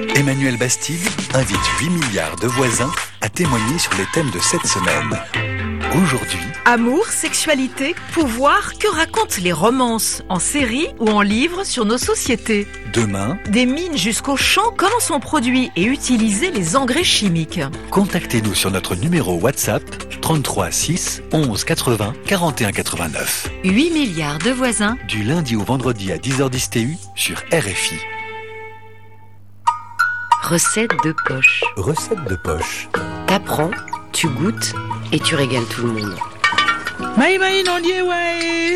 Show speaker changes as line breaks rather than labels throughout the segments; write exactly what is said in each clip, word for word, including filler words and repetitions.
Emmanuel Bastide invite huit milliards de voisins à témoigner sur les thèmes de cette semaine. Aujourd'hui,
amour, sexualité, pouvoir, que racontent les romances, en série ou en livre sur nos sociétés?
Demain,
des mines jusqu'aux champs, comment sont produits et utilisés les engrais chimiques?
Contactez-nous sur notre numéro WhatsApp trente-trois six onze quatre-vingts quarante et un quatre-vingt-neuf.
huit milliards de voisins.
Du lundi au vendredi à dix heures dix T U sur R F I.
Recette de poche.
Recette de poche.
T'apprends, tu goûtes et tu régales tout le monde.
Maï maï non lié ouais.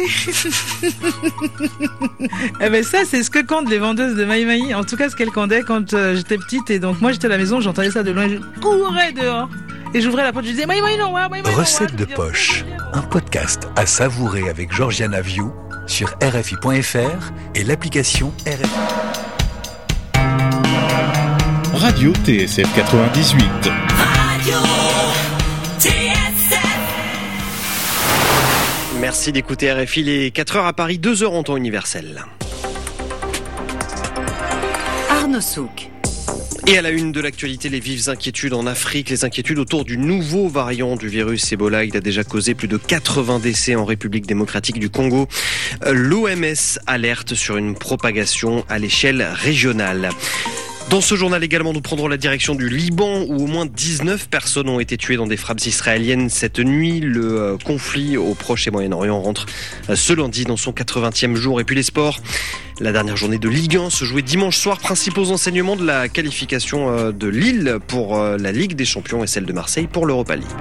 Eh ben ça c'est ce que comptent les vendeuses de Maï maï. En tout cas ce qu'elles comptaient quand euh, j'étais petite et donc moi j'étais à la maison, j'entendais ça de loin, je courais dehors et j'ouvrais la porte, je disais Maï maï non ouais, Maï maï.
Recette de poche, un podcast à savourer avec Georgiana Vieux sur R F I point F R et l'application R F I.
Radio T S F quatre-vingt-dix-huit.
Radio T S F.
Merci d'écouter R F I, les quatre heures à Paris, deux heures en temps universel.
Arnaud Souk.
Et à la une de l'actualité, les vives inquiétudes en Afrique, les inquiétudes autour du nouveau variant du virus Ebola. Il a déjà causé plus de quatre-vingts décès en République démocratique du Congo. L'O M S alerte sur une propagation à l'échelle régionale. Dans ce journal également, nous prendrons la direction du Liban où au moins dix-neuf personnes ont été tuées dans des frappes israéliennes cette nuit. Le conflit au Proche et Moyen-Orient rentre ce lundi dans son quatre-vingtième jour. Et puis les sports, la dernière journée de Ligue un se jouait dimanche soir. Principaux enseignements de la qualification de Lille pour la Ligue des Champions et celle de Marseille pour l'Europa League.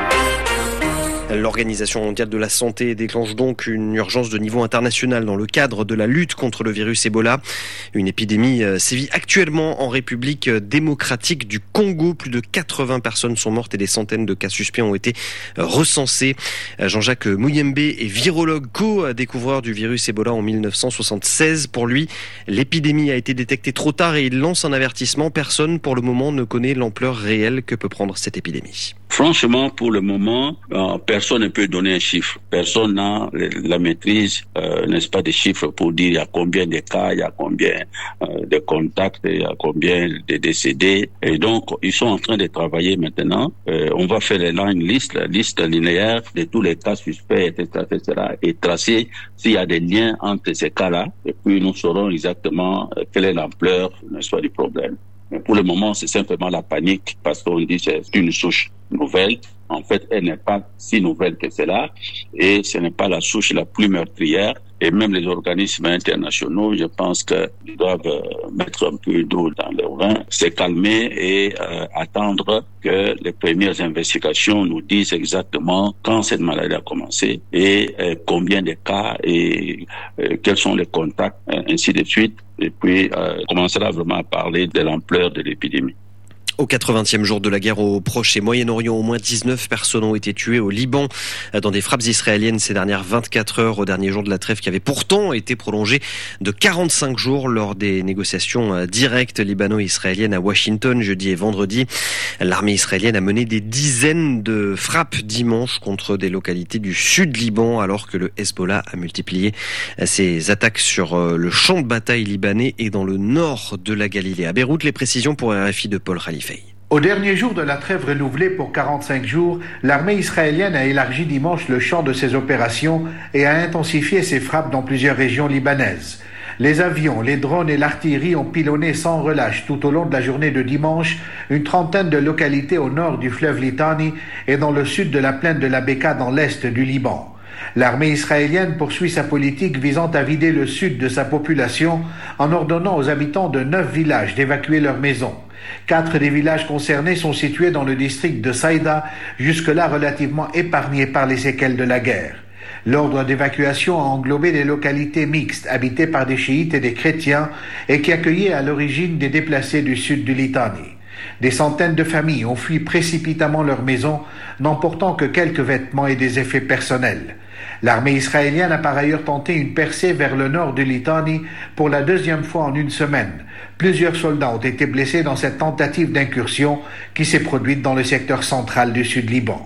L'Organisation mondiale de la santé déclenche donc une urgence de niveau international dans le cadre de la lutte contre le virus Ebola. Une épidémie sévit actuellement en République démocratique du Congo. Plus de quatre-vingts personnes sont mortes et des centaines de cas suspects ont été recensés. Jean-Jacques Mouyembe est virologue, co-découvreur du virus Ebola en mille neuf cent soixante-seize. Pour lui, l'épidémie a été détectée trop tard et il lance un avertissement. Personne pour le moment ne connaît l'ampleur réelle que peut prendre cette épidémie.
Franchement, pour le moment, euh, personne ne peut donner un chiffre. Personne n'a la maîtrise, euh, n'est-ce pas, des chiffres pour dire il y a combien de cas, il y a combien euh, de contacts, il y a combien de décédés. Et donc, ils sont en train de travailler maintenant. Euh, on va faire là une liste, la liste linéaire de tous les cas suspects, et cetera, et cetera, et tracer s'il y a des liens entre ces cas-là. Et puis, nous saurons exactement quelle est l'ampleur, n'est-ce pas, du problème. Mais pour le moment, c'est simplement la panique parce qu'on dit que c'est une souche nouvelle. En fait, elle n'est pas si nouvelle que cela et ce n'est pas la souche la plus meurtrière. Et même les organismes internationaux, je pense qu'ils doivent mettre un peu d'eau dans leur vin, se calmer et euh, attendre que les premières investigations nous disent exactement quand cette maladie a commencé et euh, combien de cas et euh, quels sont les contacts, ainsi de suite. Et puis, euh, on commencera vraiment à parler de l'ampleur de l'épidémie.
Au quatre-vingtième jour de la guerre au Proche et Moyen-Orient, au moins dix-neuf personnes ont été tuées au Liban dans des frappes israéliennes ces dernières vingt-quatre heures, au dernier jour de la trêve qui avait pourtant été prolongée de quarante-cinq jours lors des négociations directes libano-israéliennes à Washington jeudi et vendredi. L'armée israélienne a mené des dizaines de frappes dimanche contre des localités du sud Liban alors que le Hezbollah a multiplié ses attaques sur le champ de bataille libanais et dans le nord de la Galilée. À Beyrouth, les précisions pour R F I de Paul Khalifa.
Au dernier jour de la trêve renouvelée pour quarante-cinq jours, l'armée israélienne a élargi dimanche le champ de ses opérations et a intensifié ses frappes dans plusieurs régions libanaises. Les avions, les drones et l'artillerie ont pilonné sans relâche tout au long de la journée de dimanche une trentaine de localités au nord du fleuve Litani et dans le sud de la plaine de la Beka dans l'est du Liban. L'armée israélienne poursuit sa politique visant à vider le sud de sa population en ordonnant aux habitants de neuf villages d'évacuer leurs maisons. Quatre des villages concernés sont situés dans le district de Saïda, jusque-là relativement épargnés par les séquelles de la guerre. L'ordre d'évacuation a englobé des localités mixtes habitées par des chiites et des chrétiens et qui accueillaient à l'origine des déplacés du sud du Litani. Des centaines de familles ont fui précipitamment leurs maisons, n'emportant que quelques vêtements et des effets personnels. L'armée israélienne a par ailleurs tenté une percée vers le nord du Litani pour la deuxième fois en une semaine. Plusieurs soldats ont été blessés dans cette tentative d'incursion qui s'est produite dans le secteur central du sud Liban.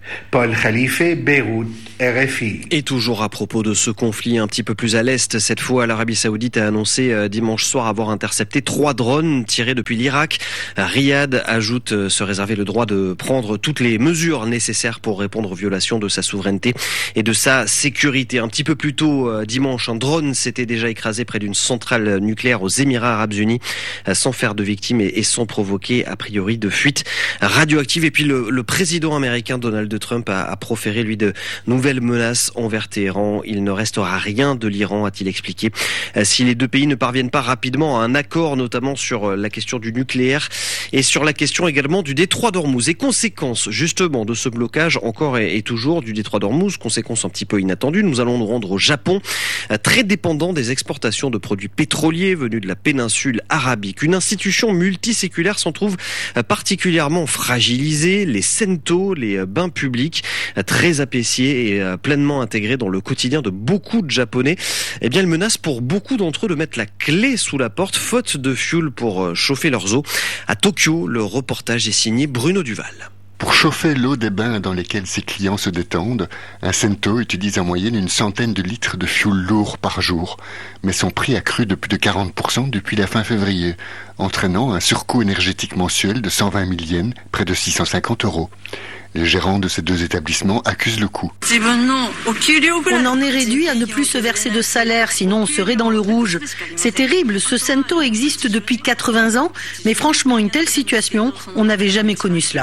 Paul Khalife, Beyrouth, R F I.
Et toujours à propos de ce conflit un petit peu plus à l'est, cette fois l'Arabie Saoudite a annoncé euh, dimanche soir avoir intercepté trois drones tirés depuis l'Irak. Riyad ajoute euh, se réserver le droit de prendre toutes les mesures nécessaires pour répondre aux violations de sa souveraineté et de sa sécurité. Un petit peu plus tôt euh, dimanche, un drone s'était déjà écrasé près d'une centrale nucléaire aux Émirats Arabes Unis euh, sans faire de victimes et, et sans provoquer a priori de fuite radioactive. Et puis le, le président américain Donald Trump a, a proféré lui de nouvelles menaces envers Téhéran. Il ne restera rien de l'Iran, a-t-il expliqué, si les deux pays ne parviennent pas rapidement à un accord, notamment sur la question du nucléaire et sur la question également du détroit d'Ormuz. Et conséquence justement de ce blocage encore et, et toujours du détroit d'Ormuz, conséquence un petit peu inattendue, nous allons nous rendre au Japon, très dépendant des exportations de produits pétroliers venus de la péninsule arabique. Une institution multiséculaire s'en trouve particulièrement fragilisée, les sento, les bains publics, très appréciés et pleinement intégrés dans le quotidien de beaucoup de Japonais. Eh bien, elle menace pour beaucoup d'entre eux de mettre la clé sous la porte, faute de fuel pour chauffer leurs eaux. À Tokyo, le reportage est signé Bruno Duval.
Pour chauffer l'eau des bains dans lesquels ses clients se détendent, un sento utilise en moyenne une centaine de litres de fioul lourd par jour. Mais son prix a cru de plus de quarante pour cent depuis la fin février, entraînant un surcoût énergétique mensuel de cent vingt mille yens, près de six cent cinquante euros. Les gérants de ces deux établissements accusent le coût.
On en est réduit à ne plus se verser de salaire, sinon on serait dans le rouge. C'est terrible, ce sento existe depuis quatre-vingts ans, mais franchement, une telle situation, on n'avait jamais connu cela.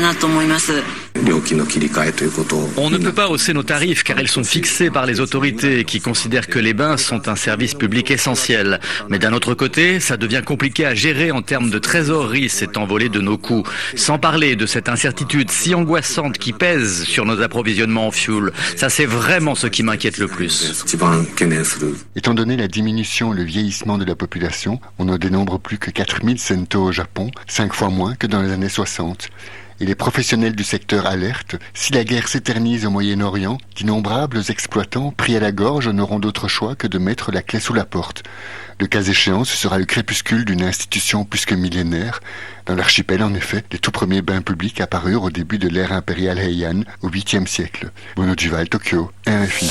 On ne peut pas hausser nos tarifs car elles sont fixées par les autorités qui considèrent que les bains sont un service public essentiel. Mais d'un autre côté, ça devient compliqué à gérer en termes de trésorerie cet envolé de nos coûts. Sans parler de cette incertitude si angoissante qui pèse sur nos approvisionnements en fuel. Ça, c'est vraiment ce qui m'inquiète le plus.
Étant donné la diminution et le vieillissement de la population, on ne dénombre plus que quatre mille sento au Japon, cinq fois moins que dans les années soixante. Et les professionnels du secteur alertent, si la guerre s'éternise au Moyen-Orient, d'innombrables exploitants pris à la gorge n'auront d'autre choix que de mettre la clé sous la porte. Le cas échéant, ce sera le crépuscule d'une institution plus que millénaire. Dans l'archipel, en effet, les tout premiers bains publics apparurent au début de l'ère impériale Heian, au huitième siècle. Bruno Duval, Tokyo, R F I.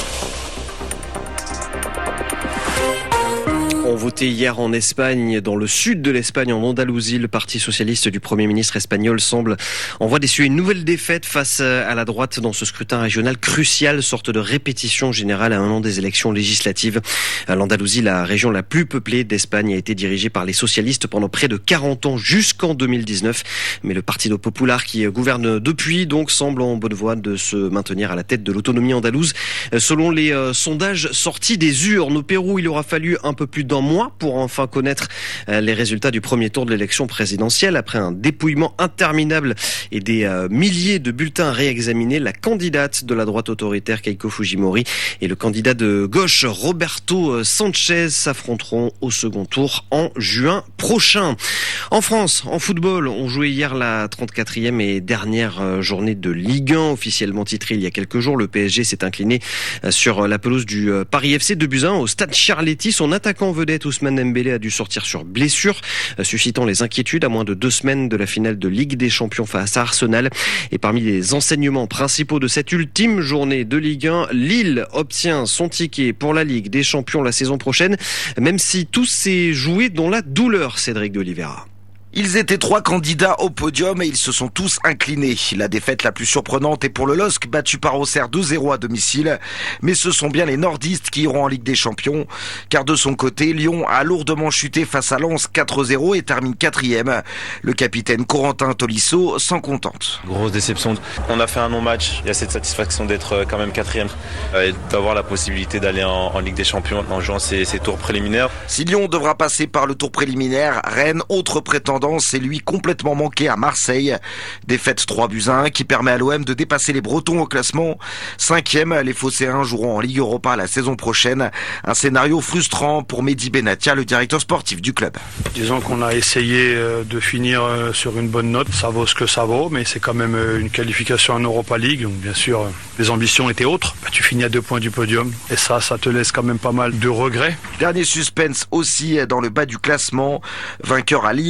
On votait hier en Espagne, dans le sud de l'Espagne, en Andalousie. Le parti socialiste du Premier ministre espagnol semble en voie d'essuyer une nouvelle défaite face à la droite dans ce scrutin régional crucial, sorte de répétition générale à un an des élections législatives. L'Andalousie, la région la plus peuplée d'Espagne, a été dirigée par les socialistes pendant près de quarante ans jusqu'en deux mille dix-neuf. Mais le Partido Popular, qui gouverne depuis, donc, semble en bonne voie de se maintenir à la tête de l'autonomie andalouse. Selon les euh, sondages sortis des urnes au Pérou, il aura fallu un peu plus d'un mois pour enfin connaître les résultats du premier tour de l'élection présidentielle. Après un dépouillement interminable et des euh, milliers de bulletins réexaminés, la candidate de la droite autoritaire Keiko Fujimori et le candidat de gauche Roberto Sanchez s'affronteront au second tour en juin prochain. En France, en football, on jouait hier la trente-quatrième et dernière journée de Ligue un, officiellement titrée il y a quelques jours. Le P S G s'est incliné sur la pelouse du Paris F C deux buts à un au stade Charletti. Son attaquant vedette Ousmane Dembélé a dû sortir sur blessure, suscitant les inquiétudes à moins de deux semaines de la finale de Ligue des Champions face à Arsenal. Et parmi les enseignements principaux de cette ultime journée de Ligue un, Lille obtient son ticket pour la Ligue des Champions la saison prochaine, même si tout s'est joué dans la douleur, Cédric de Oliveira.
Ils étaient trois candidats au podium et ils se sont tous inclinés. La défaite la plus surprenante est pour le L O S C, battu par Auxerre deux zéro à domicile. Mais ce sont bien les nordistes qui iront en Ligue des Champions. Car de son côté, Lyon a lourdement chuté face à Lens quatre zéro et termine quatrième. Le capitaine Corentin Tolisso s'en contente.
Grosse déception. On a fait un non-match. Il y a cette satisfaction d'être quand même quatrième et d'avoir la possibilité d'aller en, en Ligue des Champions en jouant ces, ces tours préliminaires.
Si Lyon devra passer par le tour préliminaire, Rennes, autre prétendant, c'est lui complètement manqué à Marseille. Défaite trois buts à un qui permet à l'O M de dépasser les Bretons au classement. Cinquième, les Phocéens joueront en Ligue Europa la saison prochaine. Un scénario frustrant pour Mehdi Benatia, le directeur sportif du club.
Disons qu'on a essayé de finir sur une bonne note. Ça vaut ce que ça vaut, mais c'est quand même une qualification en Europa League. Donc bien sûr, les ambitions étaient autres. Tu finis à deux points du podium. Et ça, ça te laisse quand même pas mal de regrets.
Dernier suspense aussi dans le bas du classement. Vainqueur à Lille, au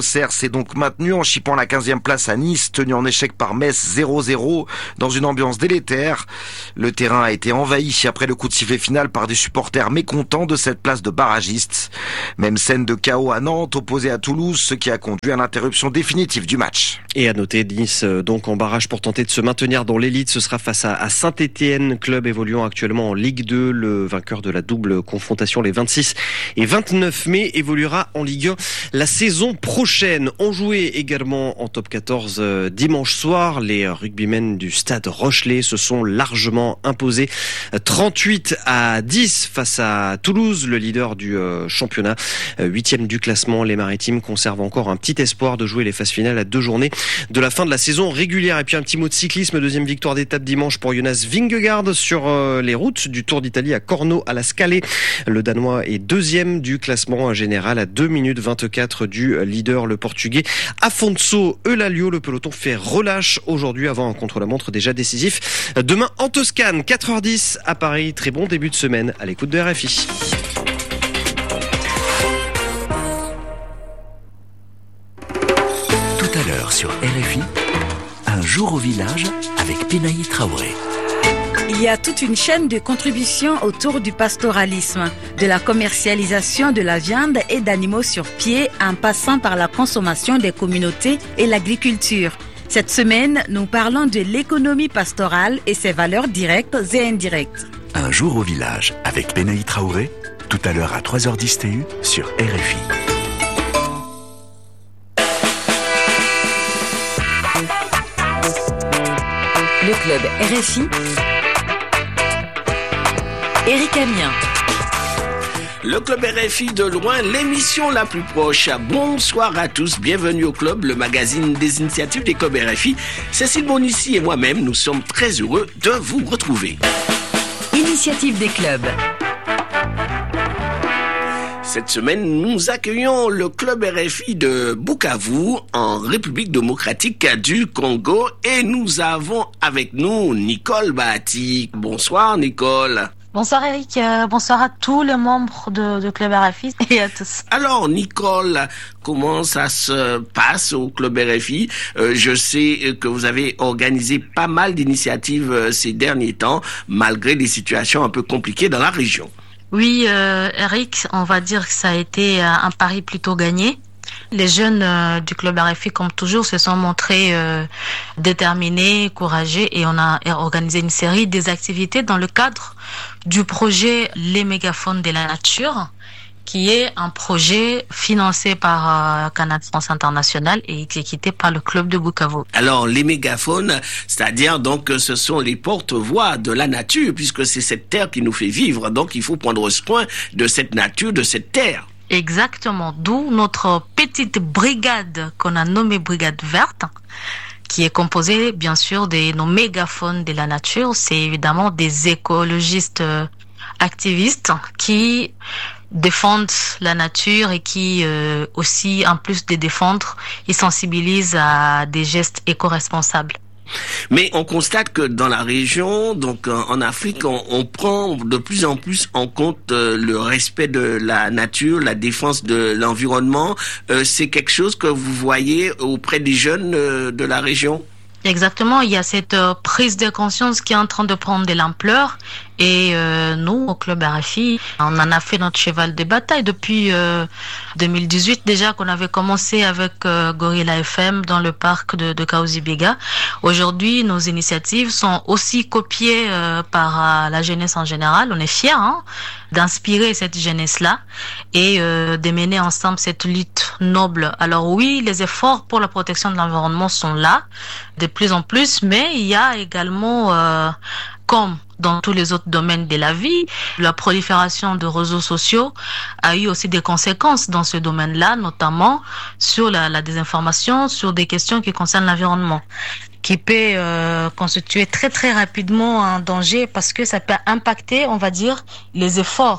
Auxerre s'est donc maintenu en chipant la quinzième place à Nice, tenu en échec par Metz zéro zéro dans une ambiance délétère. Le terrain a été envahi après le coup de sifflet final par des supporters mécontents de cette place de barragiste. Même scène de chaos à Nantes, opposée à Toulouse, ce qui a conduit à l'interruption définitive du match.
Et à noter, Nice donc en barrage pour tenter de se maintenir dans l'élite. Ce sera face à, à Saint-Étienne, club évoluant actuellement en Ligue deux. Le vainqueur de la double confrontation les vingt-six et vingt-neuf mai évoluera en Ligue un la saison prochaine. On jouait également en top quatorze euh, dimanche soir. Les rugbymen du stade Rochelet se sont largement imposés trente-huit à dix face à Toulouse, le leader du euh, championnat. Huitième du classement, les Maritimes conservent encore un petit espoir de jouer les phases finales à deux journées de la fin de la saison régulière. Et puis un petit mot de cyclisme, deuxième victoire d'étape dimanche pour Jonas Vingegaard sur euh, les routes du Tour d'Italie à Corno à la Scalée. Le Danois est deuxième du classement général à deux minutes vingt-quatre du leader, le Portugais Afonso Eulalio. Le peloton fait relâche aujourd'hui avant un contre-la-montre déjà décisif demain en Toscane. quatre heures dix à Paris. Très bon début de semaine à l'écoute de R F I.
Tout à l'heure sur R F I, un jour au village avec Pénaï Traoré.
Il y a toute une chaîne de contributions autour du pastoralisme, de la commercialisation de la viande et d'animaux sur pied en passant par la consommation des communautés et l'agriculture. Cette semaine, nous parlons de l'économie pastorale et ses valeurs directes et indirectes.
Un jour au village avec Pénaï Traoré, tout à l'heure à trois heures dix T U sur R F I.
Le club R F I, Éric Amien.
Le club R F I de loin, l'émission la plus proche. Bonsoir à tous, bienvenue au club, le magazine des initiatives des clubs R F I. Cécile Bonissi et moi-même, nous sommes très heureux de vous retrouver.
Initiative des clubs.
Cette semaine, nous accueillons le club R F I de Bukavu, en République démocratique du Congo, et nous avons avec nous Nicole Bahati. Bonsoir Nicole.
Bonsoir Eric, euh, bonsoir à tous les membres de, de Club R F I et à tous.
Alors Nicole, comment ça se passe au Club R F I? euh, Je sais que vous avez organisé pas mal d'initiatives euh, ces derniers temps, malgré des situations un peu compliquées dans la région.
Oui euh, Eric, on va dire que ça a été un pari plutôt gagné. Les jeunes euh, du Club R F I, comme toujours, se sont montrés euh, déterminés, courageux, et on a organisé une série des activités dans le cadre du projet Les Mégaphones de la Nature, qui est un projet financé par euh, Canal France International et exécuté par le club de Bukavu.
Alors, les mégaphones, c'est-à-dire donc ce sont les porte-voix de la nature, puisque c'est cette terre qui nous fait vivre, donc il faut prendre soin de cette nature, de cette terre.
Exactement, d'où notre petite brigade qu'on a nommée Brigade Verte, qui est composée bien sûr de nos mégaphones de la nature. C'est évidemment des écologistes euh, activistes qui défendent la nature et qui euh, aussi, en plus de défendre, ils sensibilisent à des gestes éco-responsables.
Mais on constate que dans la région, donc en Afrique, on, on prend de plus en plus en compte euh, le respect de la nature, la défense de l'environnement. Euh, c'est quelque chose que vous voyez auprès des jeunes euh, de la région?
Exactement, il y a cette euh, prise de conscience qui est en train de prendre de l'ampleur. Et euh, nous, au Club R F I, on en a fait notre cheval de bataille depuis euh, deux mille dix-huit déjà, qu'on avait commencé avec euh, Gorilla F M dans le parc de, de Kaouzi-Biega. Aujourd'hui, nos initiatives sont aussi copiées euh, par euh, la jeunesse en général. On est fiers hein, d'inspirer cette jeunesse-là et euh, de mener ensemble cette lutte noble. Alors oui, les efforts pour la protection de l'environnement sont là, de plus en plus, mais il y a également... Euh, comme dans tous les autres domaines de la vie, la prolifération de réseaux sociaux a eu aussi des conséquences dans ce domaine-là, notamment sur la, la désinformation, sur des questions qui concernent l'environnement, qui peut euh, constituer très très rapidement un danger parce que ça peut impacter, on va dire, les efforts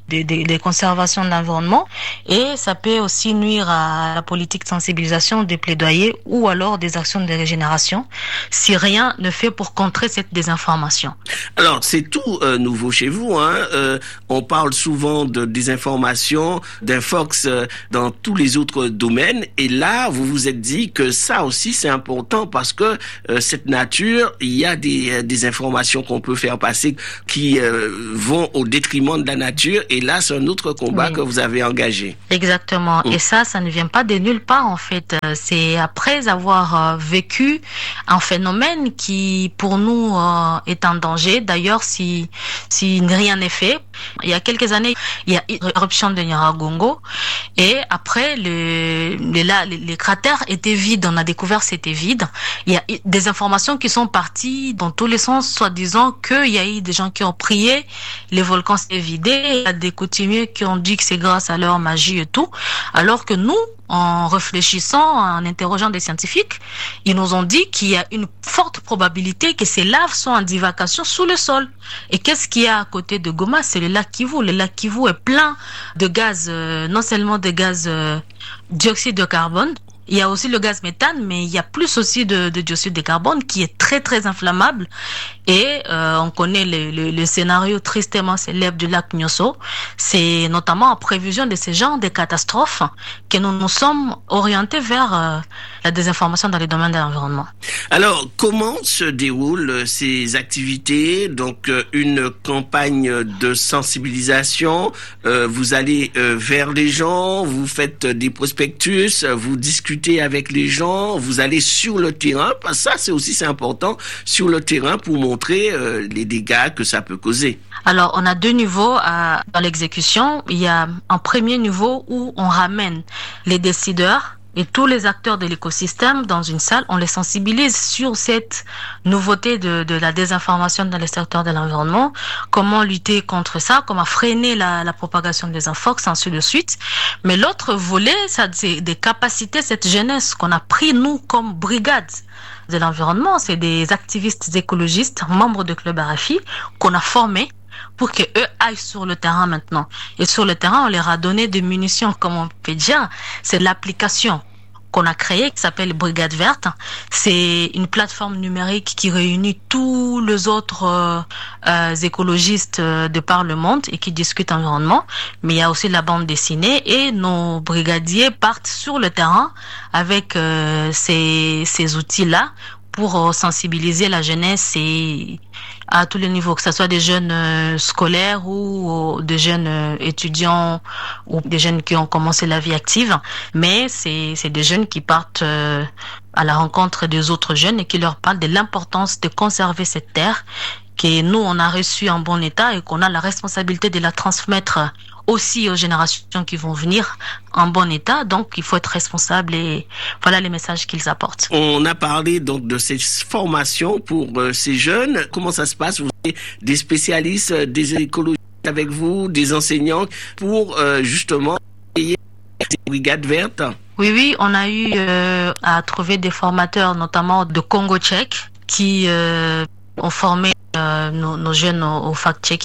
de, de, de conservation de l'environnement, et ça peut aussi nuire à la politique de sensibilisation, des plaidoyers ou alors des actions de régénération si rien ne fait pour contrer cette désinformation.
Alors c'est tout euh, nouveau chez vous, hein. Euh, on parle souvent de désinformation, d'infox euh, dans tous les autres domaines, et là vous vous êtes dit que ça aussi c'est important parce que euh, cette nature, il y a des, des informations qu'on peut faire passer qui euh, vont au détriment de la nature, et là c'est un autre combat oui. que vous avez engagé.
Exactement, mmh. et ça, ça ne vient pas de nulle part en fait, c'est après avoir euh, vécu un phénomène qui pour nous euh, est en danger. D'ailleurs, si si rien n'est fait, il y a quelques années, il y a éruption de Nyiragongo, et après le, les, là, les, les cratères étaient vides, on a découvert c'était vide. Il y a des informations qui sont parties dans tous les sens, soi-disant qu'il y a eu des gens qui ont prié, les volcans s'est vidé, il y a des coutumiers qui ont dit que c'est grâce à leur magie et tout, alors que nous, en réfléchissant, en interrogeant des scientifiques, ils nous ont dit qu'il y a une forte probabilité que ces laves sont en divagation sous le sol. Et qu'est-ce qu'il y a à côté de Goma? C'est le lac Kivu. Le lac Kivu est plein de gaz, euh, non seulement de gaz euh, dioxyde de carbone, il y a aussi le gaz méthane, mais il y a plus aussi de, de dioxyde de carbone qui est très très inflammable. Et euh, on connaît le, le, le scénario tristement célèbre du lac Nyoso. C'est notamment en prévision de ce genre de catastrophes que nous nous sommes orientés vers euh, la désinformation dans les domaines de l'environnement.
Alors, comment se déroulent ces activités? Donc, euh, une campagne de sensibilisation, euh, vous allez euh, vers les gens, vous faites des prospectus, vous discutez avec les gens, vous allez sur le terrain, parce que ça c'est aussi c'est important, sur le terrain pour montrer euh, les dégâts que ça peut causer.
Alors on a deux niveaux à, dans l'exécution. Il y a un premier niveau où on ramène les décideurs et tous les acteurs de l'écosystème dans une salle, on les sensibilise sur cette nouveauté de, de la désinformation dans le secteur de l'environnement, comment lutter contre ça, comment freiner la, la propagation des infox, ainsi de suite. Mais l'autre volet, ça, c'est des capacités, cette jeunesse qu'on a pris, nous, comme brigade de l'environnement, c'est des activistes écologistes, membres de Club R F I, qu'on a formés pour que eux aillent sur le terrain maintenant. Et sur le terrain, on leur a donné des munitions, comme on peut dire. C'est l'application qu'on a créée, qui s'appelle Brigade Verte. C'est une plateforme numérique qui réunit tous les autres euh, euh, écologistes euh, de par le monde et qui discutent environnement. Mais il y a aussi la bande dessinée, et nos brigadiers partent sur le terrain avec euh, ces, ces outils-là pour sensibiliser la jeunesse et à tous les niveaux, que ce soit des jeunes euh, scolaires ou euh, des jeunes euh, étudiants ou des jeunes qui ont commencé la vie active. Mais c'est, c'est des jeunes qui partent euh, à la rencontre des autres jeunes et qui leur parlent de l'importance de conserver cette terre que nous, on a reçue en bon état et qu'on a la responsabilité de la transmettre aussi aux générations qui vont venir en bon état. Donc, il faut être responsable, et voilà les messages qu'ils apportent.
On a parlé donc de ces formations pour euh, ces jeunes. Comment ça se passe? Vous avez des spécialistes, des écologistes avec vous, des enseignants pour euh, justement créer des brigades vertes?
Oui, oui, on a eu euh, à trouver des formateurs, notamment de Congo tchèque, qui euh, ont formé euh, nos, nos jeunes au, au fact-check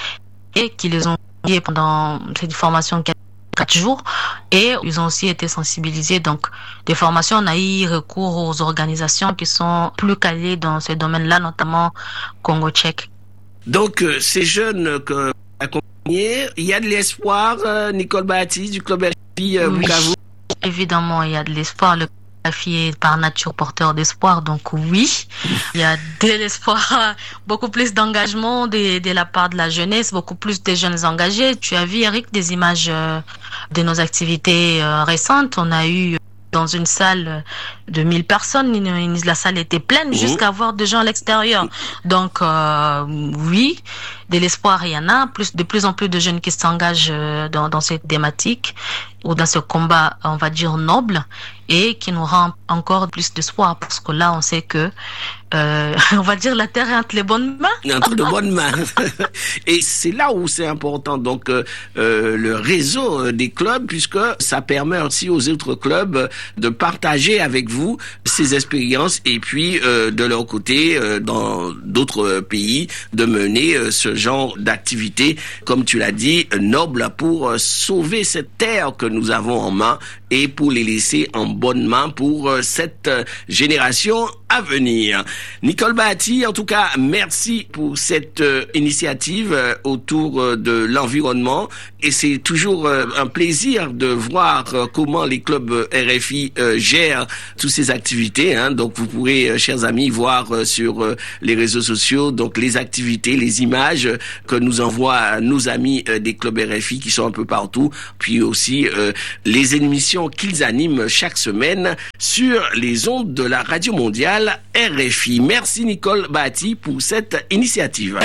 et qui les ont pendant cette formation de quatre jours, et ils ont aussi été sensibilisés. Donc des formations, on a eu recours aux organisations qui sont plus calées dans ce domaine-là, notamment Congo tchèque.
Donc euh, ces jeunes que vous accompagnez, il y a de l'espoir, euh, Nicole Baptiste du Club R F I euh,
oui.
Bukavu?
Évidemment, il y a de l'espoir. Le La fille est par nature porteur d'espoir, donc oui, il y a de l'espoir, beaucoup plus d'engagement de, de la part de la jeunesse, beaucoup plus de jeunes engagés. Tu as vu, Eric, des images euh, de nos activités euh, récentes. On a eu dans une salle de mille personnes, la salle était pleine, mmh. jusqu'à voir des gens à l'extérieur. Donc euh, oui, de l'espoir il y en a, plus de plus en plus de jeunes qui s'engagent dans, dans cette thématique, ou dans ce combat, on va dire, noble, et qui nous rend encore plus d'espoir, parce que là, on sait que, euh, on va dire, la terre est entre les bonnes mains.
Entre de bonnes mains. Et c'est là où c'est important, donc, euh, euh, le réseau des clubs, puisque ça permet aussi aux autres clubs de partager avec vous ces expériences, et puis, euh, de leur côté, euh, dans d'autres pays, de mener euh, ce genre d'activité, comme tu l'as dit, noble, pour euh, sauver cette terre que nous avons en main et pour les laisser en bonne main pour euh, cette euh, génération à venir. Nicole Bahati, en tout cas, merci pour cette euh, initiative euh, autour euh, de l'environnement, et c'est toujours euh, un plaisir de voir euh, comment les clubs euh, R F I euh, gèrent toutes ces activités, hein. Donc vous pourrez, euh, chers amis, voir euh, sur euh, les réseaux sociaux donc les activités, les images euh, que nous envoient nos amis euh, des clubs R F I qui sont un peu partout, puis aussi euh, les émissions qu'ils animent chaque semaine sur les ondes de la radio mondiale R F I. Merci Nicole Bahati pour cette initiative.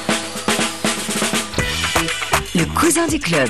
Le cousin du club.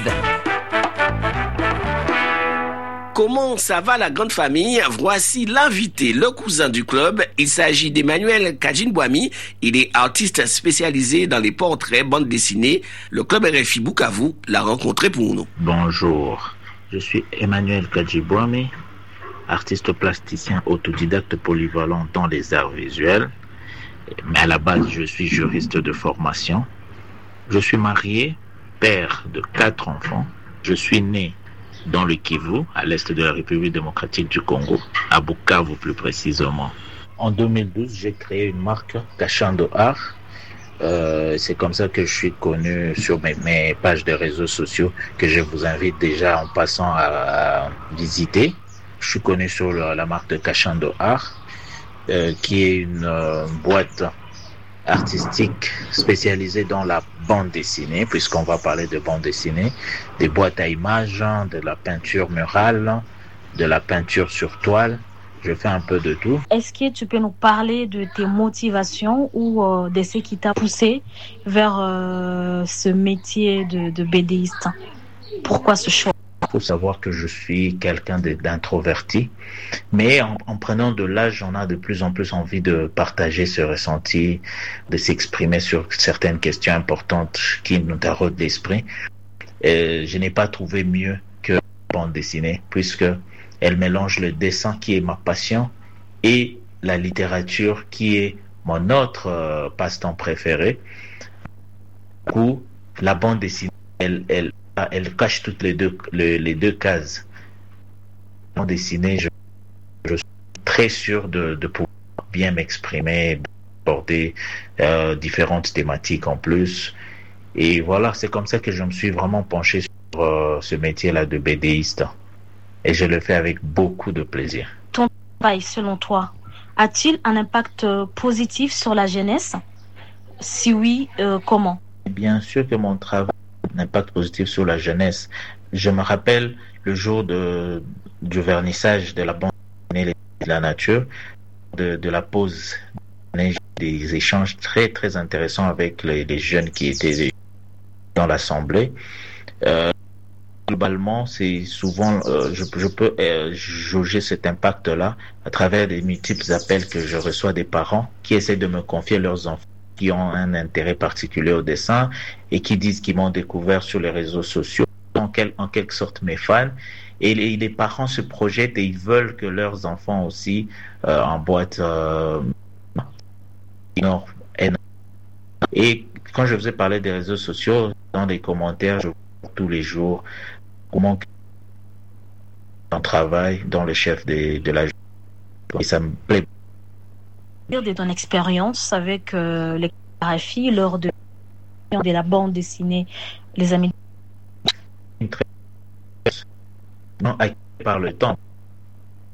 Comment ça va la grande famille? Voici l'invité, le cousin du club. Il s'agit d'Emmanuel Kajinbouami. Il est artiste spécialisé dans les portraits, bandes dessinées. Le club R F I Bukavu l'a rencontré pour nous.
Bonjour, je suis Emmanuel Kajinbouami, artiste plasticien autodidacte polyvalent dans les arts visuels. Mais à la base, je suis juriste de formation. Je suis marié, père de quatre enfants. Je suis né dans le Kivu, à l'est de la République démocratique du Congo, à Bukavu plus précisément. En deux mille douze, j'ai créé une marque Kashando Art. Euh, c'est comme ça que je suis connu sur mes, mes pages de réseaux sociaux, que je vous invite déjà en passant à, à visiter. Je suis connu sur le, la marque de Kashando Art, euh, qui est une euh, boîte artistique spécialisée dans la bande dessinée, puisqu'on va parler de bande dessinée, des boîtes à images, de la peinture murale, de la peinture sur toile. Je fais un peu de tout.
Est-ce que tu peux nous parler de tes motivations ou euh, de ce qui t'a poussé vers euh, ce métier de, de BDiste? Pourquoi ce choix?
Il faut savoir que je suis quelqu'un d'introverti, mais en, en prenant de l'âge, on a de plus en plus envie de partager ce ressenti, de s'exprimer sur certaines questions importantes qui nous taraudent l'esprit. Et je n'ai pas trouvé mieux que la bande dessinée, puisque elle mélange le dessin qui est ma passion et la littérature qui est mon autre euh, passe-temps préféré. Du coup, la bande dessinée, elle, elle elle cache toutes les deux, les, les deux cases. En dessinée, je, je suis très sûr de, de pouvoir bien m'exprimer, aborder euh, différentes thématiques en plus. Et voilà, c'est comme ça que je me suis vraiment penché sur euh, ce métier-là de BDiste. Et je le fais avec beaucoup de plaisir.
Ton travail, selon toi, a-t-il un impact positif sur la jeunesse? Si oui, euh, comment? Bien sûr que mon travail un impact positif sur la jeunesse. Je me rappelle le jour de, du vernissage de la bande dessinée de la nature, de, de la pause, des échanges très très intéressants avec les, les jeunes qui étaient dans l'assemblée. Euh, globalement, c'est souvent, euh, je, je peux euh, jauger cet impact-là à travers des multiples appels que je reçois des parents qui essaient de me confier leurs enfants qui ont un intérêt particulier au dessin et qui disent qu'ils m'ont découvert sur les réseaux sociaux, en, quel, en quelque sorte mes fans. Et les, les parents se projettent et ils veulent que leurs enfants aussi euh, emboîtent euh, et quand je vous ai parlé des réseaux sociaux, dans les commentaires, je vois tous les jours comment on travaille dans le chef de, de la et ça me plaît. De ton expérience avec euh, les R F I lors de, de la bande dessinée Les Amis. Non, par le temps.